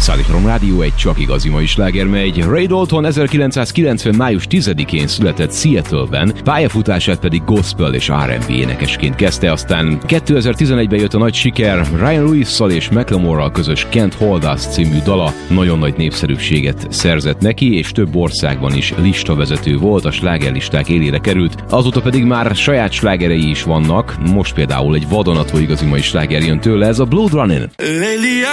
Szállítom Rádió egy csak igazi mai sláger megy. Ray Dalton 1990. május 10-én született Seattle-ben, pályafutását pedig gospel és R&B énekesként kezdte, aztán 2011-ben jött a nagy siker, Ryan Lewis-szal és Macklemore-ral közös Can't Hold Us című dala nagyon nagy népszerűséget szerzett neki, és több országban is listavezető volt, a slágerlisták élére került, azóta pedig már saját slágerei is vannak, most például egy vadonatúj igazi mai sláger jön tőle, ez a Blood Running. Lately